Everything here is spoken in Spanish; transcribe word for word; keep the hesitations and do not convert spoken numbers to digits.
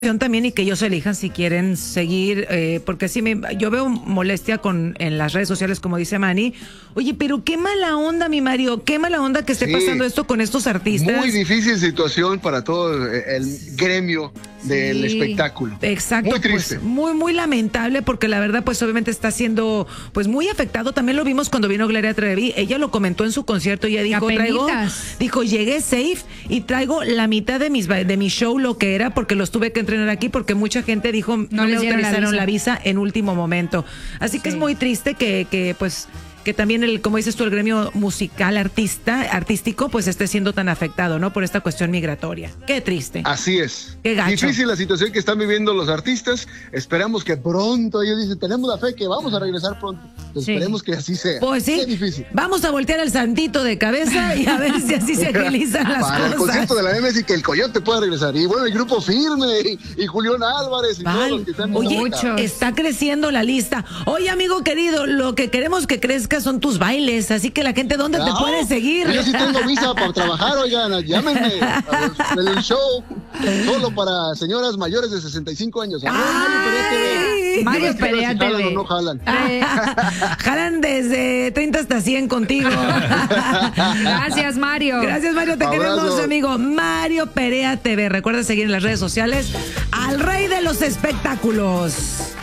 también y que ellos elijan si quieren seguir, eh, porque sí me, yo veo molestia con en las redes sociales, como dice Manny. Oye, pero qué mala onda, mi Mario, qué mala onda que esté sí, pasando esto con estos artistas. Muy difícil situación para todo el gremio del sí, espectáculo. Exacto. Muy triste. Pues, muy, muy lamentable, porque la verdad, pues obviamente está siendo pues muy afectado. También lo vimos cuando vino Gloria Trevi. Ella lo comentó en su concierto. Ella dijo, traigo, dijo, llegué safe y traigo la mitad de mis de mi show, lo que era, porque los tuve que entrenar aquí, porque mucha gente dijo, no, no me autorizaron la visa. la visa en último momento. Así que sí, es muy triste que, que pues que también el, como dices tú, el gremio musical artista, artístico, pues esté siendo tan afectado, ¿no? Por esta cuestión migratoria. Qué triste. Así es. Qué gacho. Difícil la situación que están viviendo los artistas. Esperamos que pronto, ellos dicen, tenemos la fe que vamos a regresar pronto. Pues sí, esperemos que así sea. Pues sí. Qué difícil. Vamos a voltear el santito de cabeza y a ver si así se agilizan las Para cosas. el concierto de la M S y que el Coyote pueda regresar. Y bueno, el grupo Firme y, y Julián Álvarez y vale, todos los que están. Oye, muchos. Está creciendo la lista. Oye, amigo querido, lo que queremos que crezca son tus bailes. Así que la gente, ¿dónde no, te puede seguir? Yo sí tengo visa para trabajar, oigan, llámenme en el show, solo para señoras mayores de sesenta y cinco años. Ay, Mario Perea T V. ¿Jalan o no jalan? Jalan desde treinta hasta cien contigo. Gracias, Mario. Gracias, Mario, te Abrazo. queremos, amigo. Mario Perea T V. Recuerda seguir en las redes sociales al rey de los espectáculos.